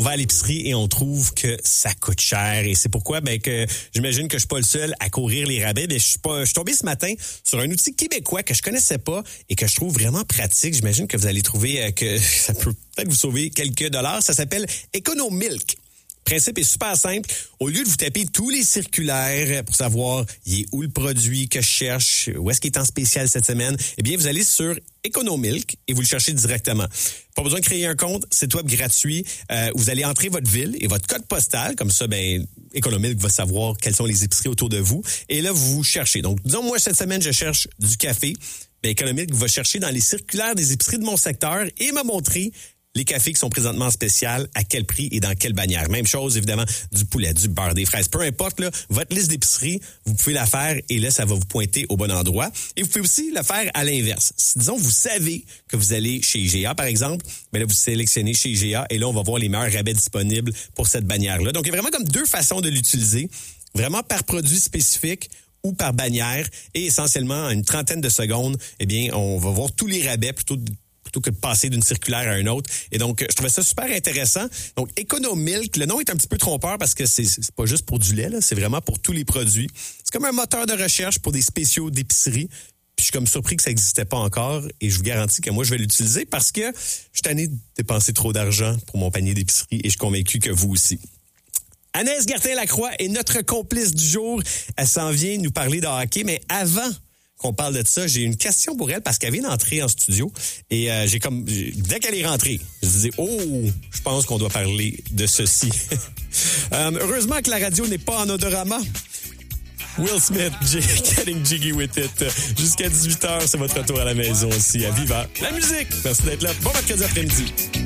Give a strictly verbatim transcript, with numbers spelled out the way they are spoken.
On va à l'épicerie et on trouve que ça coûte cher. Et c'est pourquoi ben que j'imagine que je suis pas le seul à courir les rabais. Mais je suis pas, je suis tombé ce matin sur un outil québécois que je connaissais pas et que je trouve vraiment pratique. J'imagine que vous allez trouver euh, que ça peut peut-être vous sauver quelques dollars. Ça s'appelle EconoMilk. Le principe est super simple. Au lieu de vous taper tous les circulaires pour savoir il est où le produit que je cherche, où est-ce qu'il est en spécial cette semaine, eh bien, vous allez sur EconoMilk et vous le cherchez directement. Pas besoin de créer un compte, c'est web gratuit. Euh, vous allez entrer votre ville et votre code postal. Comme ça, ben, EconoMilk va savoir quelles sont les épiceries autour de vous. Et là, vous cherchez. Donc, disons, moi, cette semaine, je cherche du café. Ben, EconoMilk va chercher dans les circulaires des épiceries de mon secteur et me montrer les cafés qui sont présentement en spécial, à quel prix et dans quelle bannière. Même chose, évidemment, du poulet, du beurre, des fraises. Peu importe, là, votre liste d'épicerie, vous pouvez la faire et là, ça va vous pointer au bon endroit. Et vous pouvez aussi le faire à l'inverse. Si, disons, vous savez que vous allez chez I G A, par exemple, mais là, vous sélectionnez chez I G A et là, on va voir les meilleurs rabais disponibles pour cette bannière-là. Donc, il y a vraiment comme deux façons de l'utiliser. Vraiment par produit spécifique ou par bannière. Et essentiellement, en une trentaine de secondes, eh bien, on va voir tous les rabais plutôt de plutôt que de passer d'une circulaire à une autre. Et donc, je trouvais ça super intéressant. Donc, EconoMilk, le nom est un petit peu trompeur parce que c'est, c'est pas juste pour du lait, là, c'est vraiment pour tous les produits. C'est comme un moteur de recherche pour des spéciaux d'épicerie. Puis je suis comme surpris que ça n'existait pas encore et je vous garantis que moi, je vais l'utiliser parce que je suis tanné de dépenser trop d'argent pour mon panier d'épicerie et je suis convaincu que vous aussi. Anaïs Gertin-Lacroix est notre complice du jour. Elle s'en vient nous parler de hockey, mais avant qu'on parle de ça, j'ai une question pour elle parce qu'elle vient d'entrer en studio et euh, j'ai comme dès qu'elle est rentrée, je disais oh, je pense qu'on doit parler de ceci. euh, heureusement que la radio n'est pas en odorama. Will Smith, Getting Jiggy With It. Jusqu'à dix-huit heures, c'est votre retour à la maison aussi à Viva la musique. Merci d'être là. Bon mercredi après-midi.